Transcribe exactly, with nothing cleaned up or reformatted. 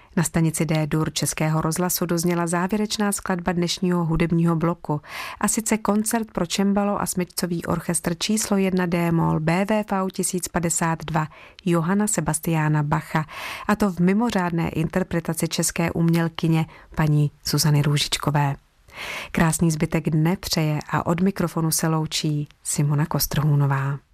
Na stanici D-dur Českého rozhlasu dozněla závěrečná skladba dnešního hudebního bloku, a sice koncert pro čembalo a smyčcový orchestr číslo jedna D-moll B V V tisíc padesát dva Johanna Sebastiana Bacha, a to v mimořádné interpretaci české umělkyně paní Zuzany Růžičkové. Krásný zbytek dne přeje a od mikrofonu se loučí Simona Kostrhůnová.